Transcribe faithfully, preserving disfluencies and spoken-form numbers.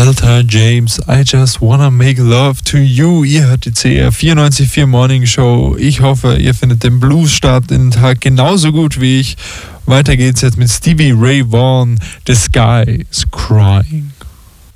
Elta James, I just wanna make love to you. Ihr hört die C R vierundneunzig Komma vier Morning Show. Ich hoffe, ihr findet den Blues-Start in den Tag genauso gut wie ich. Weiter geht's jetzt mit Stevie Ray Vaughan. The Sky is Crying.